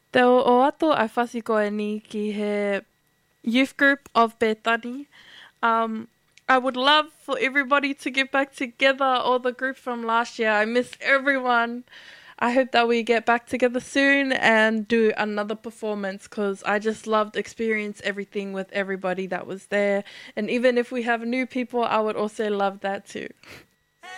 Te o ato ai whasiko ni ki he youth group of Bethany. I would love for everybody to get back together, all the group from last year. I miss everyone. I hope that we get back together soon and do another performance because I just loved experience everything with everybody that was there. And even if we have new people, I would also love that too.